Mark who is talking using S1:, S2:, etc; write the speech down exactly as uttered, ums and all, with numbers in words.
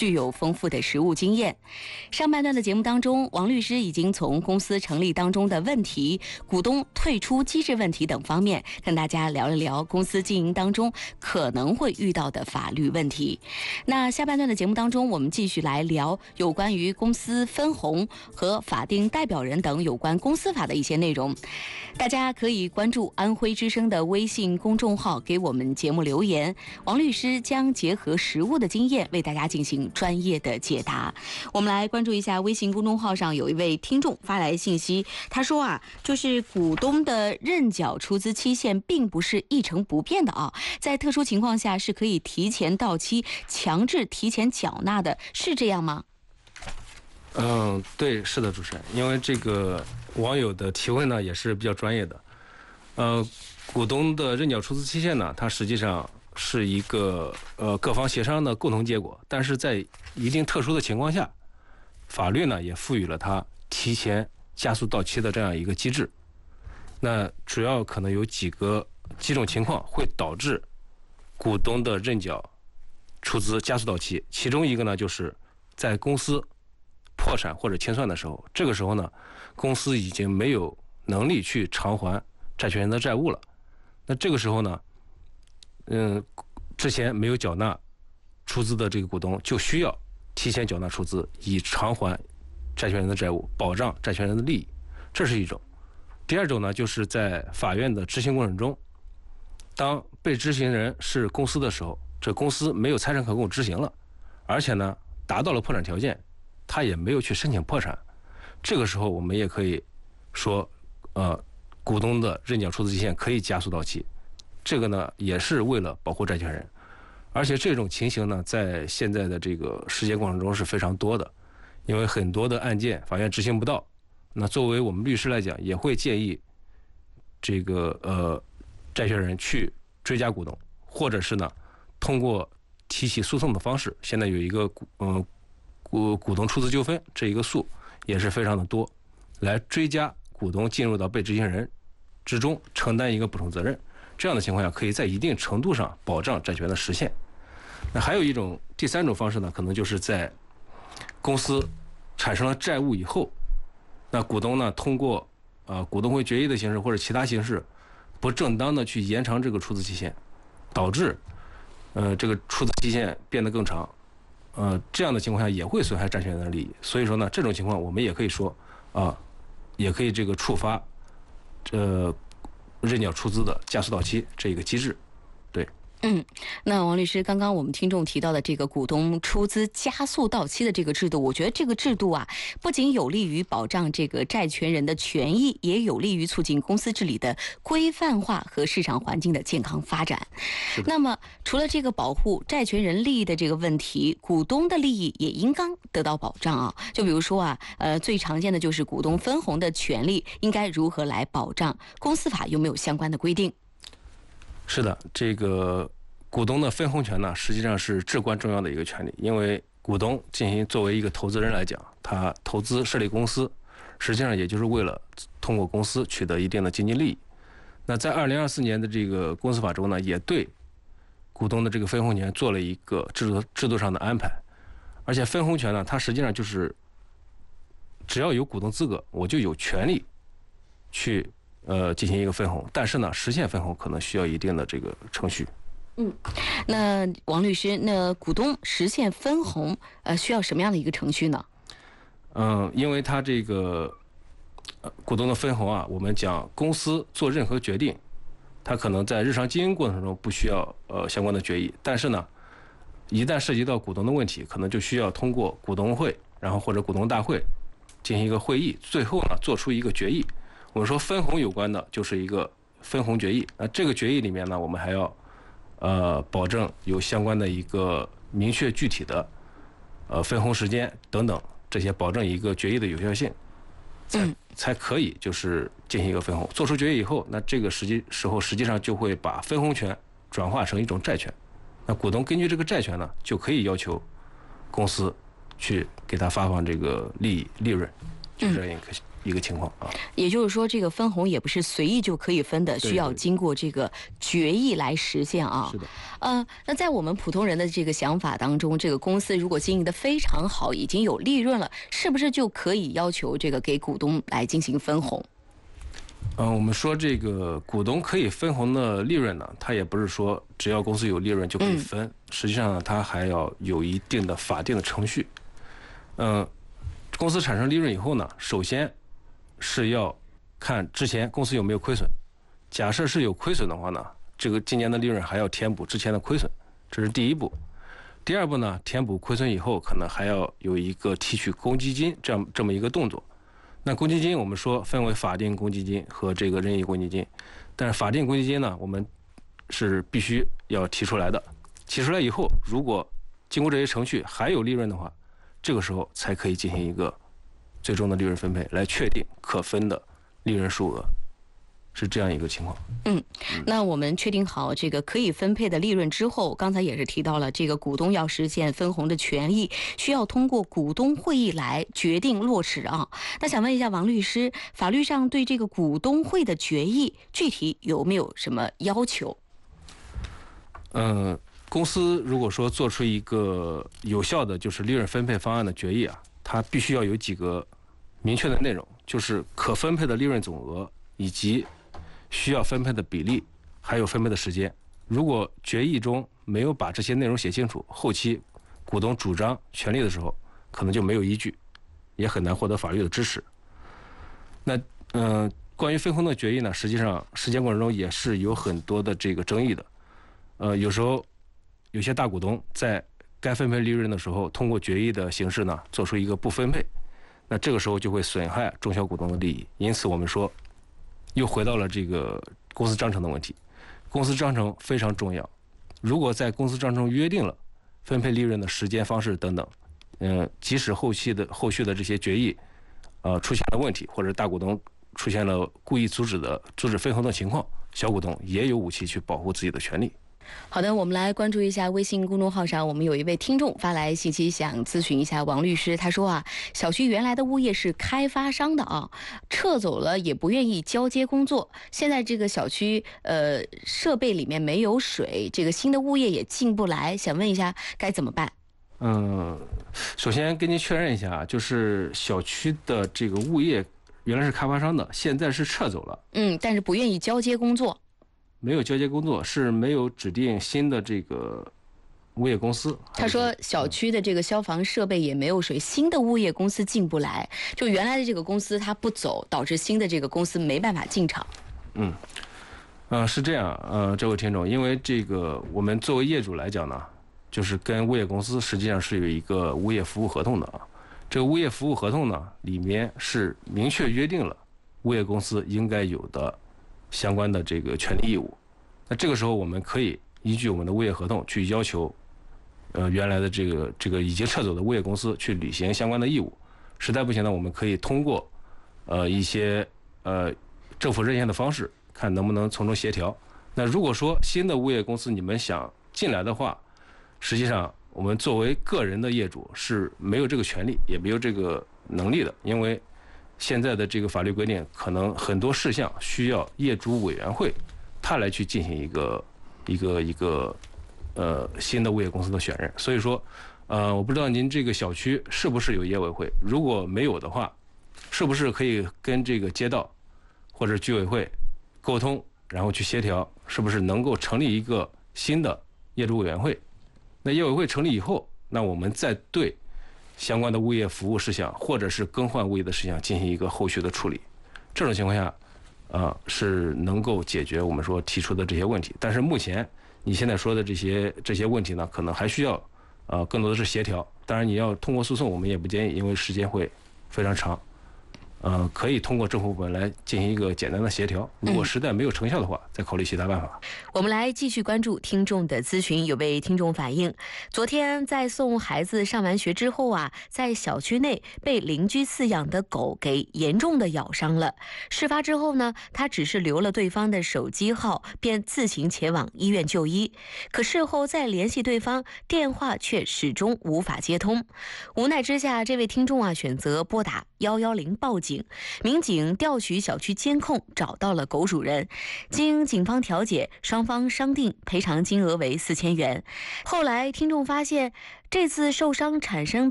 S1: 具有丰富的实务经验。上半段的节目当中，王律师已经从公司成立当中的问题、股东退出机制问题等方面，跟大家聊一聊公司经营当中可能会遇到的法律问题。那下半段的节目当中，我们继续来聊有关于公司分红和法定代表人等有关公司法的一些内容。大家可以关注安徽之声的微信公众号，给我们节目留言，王律师将结合实务的经验为大家进行专业的解答。我们来关注一下微信公众号上有一位听众发来信息，他说啊，就是股东的认缴出资期限并不是一成不变的啊，在特殊情况下是可以提前到期，强制提前缴纳的，是这样吗？
S2: 嗯，对，是的，主持人，因为这个网友的提问呢也是比较专业的。呃，股东的认缴出资期限呢，它实际上是一个呃各方协商的共同结果，但是在一定特殊的情况下，法律呢也赋予了它提前加速到期的这样一个机制。那主要可能有几个几种情况会导致股东的认缴出资加速到期，其中一个呢就是在公司破产或者清算的时候，这个时候呢，公司已经没有能力去偿还债权人的债务了。那这个时候呢，嗯，之前没有缴纳出资的这个股东就需要提前缴纳出资，以偿还债权人的债务，保障债权人的利益，这是一种。第二种呢，就是在法院的执行过程中，当被执行人是公司的时候，这公司没有财产可供执行了，而且呢达到了破产条件，他也没有去申请破产，这个时候我们也可以说，呃，股东的认缴出资期限可以加速到期，这个呢也是为了保护债权人，而且这种情形呢，在现在的这个实践过程中是非常多的，因为很多的案件法院执行不到，那作为我们律师来讲，也会建议这个呃债权人去追加股东，或者是呢通过提起诉讼的方式，现在有一个股嗯。呃股股东出资纠纷这一个诉也是非常的多，来追加股东进入到被执行人之中，承担一个补偿责任。这样的情况下，可以在一定程度上保障债权的实现。那还有一种第三种方式呢，可能就是在公司产生了债务以后，那股东呢通过呃股东会决议的形式或者其他形式，不正当的去延长这个出资期限，导致呃这个出资期限变得更长。呃，这样的情况下也会损害债权人的利益，所以说呢，这种情况我们也可以说啊、呃，也可以这个触发呃认缴出资的加速到期这一个机制，对。
S1: 嗯，那王律师，刚刚我们听众提到的这个股东出资加速到期的这个制度，我觉得这个制度啊，不仅有利于保障这个债权人的权益，也有利于促进公司治理的规范化和市场环境的健康发展。那么，除了这个保护债权人利益的这个问题，股东的利益也应当得到保障啊。就比如说啊，呃，最常见的就是股东分红的权利应该如何来保障？公司法有没有相关的规定？
S2: 是的，这个股东的分红权呢，实际上是至关重要的一个权利，因为股东进行作为一个投资人来讲，他投资设立公司，实际上也就是为了通过公司取得一定的经济利益。那在二零二四年的这个公司法中呢，也对股东的这个分红权做了一个制度制度上的安排，而且分红权呢，它实际上就是只要有股东资格，我就有权利去。呃，进行一个分红，但是呢，实现分红可能需要一定的这个程序。
S1: 嗯，那王律师，那股东实现分红，呃，需要什么样的一个程序呢？
S2: 嗯，因为他这个呃股东的分红啊，我们讲公司做任何决定，他可能在日常经营过程中不需要呃相关的决议，但是呢，一旦涉及到股东的问题，可能就需要通过股东会，然后或者股东大会进行一个会议，最后呢做出一个决议。我们说分红有关的就是一个分红决议，那这个决议里面呢，我们还要呃保证有相关的一个明确具体的呃分红时间等等这些，保证一个决议的有效性，才才可以就是进行一个分红。做出决议以后，那这个实际时候实际上就会把分红权转化成一种债权，那股东根据这个债权呢，就可以要求公司去给他发放这个利益利润，就这样一个一个情况啊。
S1: 也就是说，这个分红也不是随意就可以分的，
S2: 对对
S1: 需要经过这个决议来实现啊。
S2: 是的。
S1: 呃，那在我们普通人的这个想法当中，这个公司如果经营得非常好，已经有利润了，是不是就可以要求这个给股东来进行分红？
S2: 嗯、呃，我们说这个股东可以分红的利润呢，它也不是说只要公司有利润就可以分，嗯、实际上呢，它还要有一定的法定的程序。嗯、呃，公司产生利润以后呢，首先是要看之前公司有没有亏损。假设是有亏损的话呢，这个今年的利润还要填补之前的亏损，这是第一步。第二步呢，填补亏损以后，可能还要有一个提取公积金这样这么一个动作。那公积金我们说分为法定公积金和这个任意公积金，但是法定公积金呢，我们是必须要提出来的。提出来以后，如果经过这些程序还有利润的话，这个时候才可以进行一个最终的利润分配，来确定可分的利润数额。是这样一个情况。
S1: 嗯，那我们确定好这个可以分配的利润之后，刚才也是提到了，这个股东要实现分红的权益，需要通过股东会议来决定落实啊。那想问一下王律师，法律上对这个股东会的决议具体有没有什么要求？
S2: 嗯，公司如果说做出一个有效的就是利润分配方案的决议啊，它必须要有几个明确的内容，就是可分配的利润总额以及需要分配的比例，还有分配的时间。如果决议中没有把这些内容写清楚，后期股东主张权利的时候，可能就没有依据，也很难获得法律的支持。那嗯、呃，关于分红的决议呢，实际上实践过程中也是有很多的这个争议的。呃，有时候有些大股东在该分配利润的时候，通过决议的形式呢，做出一个不分配，那这个时候就会损害中小股东的利益。因此，我们说。又回到了这个公司章程的问题，公司章程非常重要。如果在公司章程约定了分配利润的时间、方式等等，嗯、呃，即使后期的后续的这些决议，呃，出现了问题，或者大股东出现了故意阻止的阻止分红的情况，小股东也有武器去保护自己的权利。
S1: 好的，我们来关注一下微信公众号上，我们有一位听众发来信息，想咨询一下王律师。他说啊，小区原来的物业是开发商的啊，撤走了也不愿意交接工作。现在这个小区呃设备里面没有水，这个新的物业也进不来，想问一下该怎么办？
S2: 嗯，首先跟您确认一下，就是小区的这个物业原来是开发商的，现在是撤走了。
S1: 嗯，但是不愿意交接工作。
S2: 没有交接工作，是没有指定新的这个物业公司。
S1: 他说小区的这个消防设备也没有水，新的物业公司进不来，就原来的这个公司它不走，导致新的这个公司没办法进场。
S2: 嗯，呃，是这样，呃，这位听众，因为这个我们作为业主来讲呢，就是跟物业公司实际上是有一个物业服务合同的啊。这个物业服务合同呢，里面是明确约定了物业公司应该有的相关的这个权利义务。那这个时候我们可以依据我们的物业合同去要求，呃，原来的这个这个已经撤走的物业公司去履行相关的义务。实在不行呢，我们可以通过呃一些呃政府认线的方式，看能不能从中协调。那如果说新的物业公司你们想进来的话，实际上我们作为个人的业主是没有这个权利，也没有这个能力的，因为现在的这个法律规定，可能很多事项需要业主委员会他来去进行一个一个一个呃新的物业公司的选任。所以说，呃，我不知道您这个小区是不是有业委会，如果没有的话，是不是可以跟这个街道或者居委会沟通，然后去协调，是不是能够成立一个新的业主委员会？那业委会成立以后，那我们再对相关的物业服务事项或者是更换物业的事项进行一个后续的处理。这种情况下，呃，是能够解决我们说提出的这些问题。但是目前你现在说的这些这些问题呢，可能还需要呃更多的是协调。当然你要通过诉讼，我们也不建议，因为时间会非常长。呃，可以通过政府部门来进行一个简单的协调。如果实在没有成效的话，嗯、再考虑其他办法。
S1: 我们来继续关注听众的咨询。有位听众反映，昨天在送孩子上完学之后啊，在小区内被邻居饲养的狗给严重的咬伤了。事发之后呢，他只是留了对方的手机号，便自行前往医院就医。可事后再联系对方，电话却始终无法接通。无奈之下，这位听众啊选择拨打一一零报警。 警，民警调取小区监控，找到了狗主人。经警方调解，双方商定赔偿金额为四千元。后来听众发现，这次受伤产生的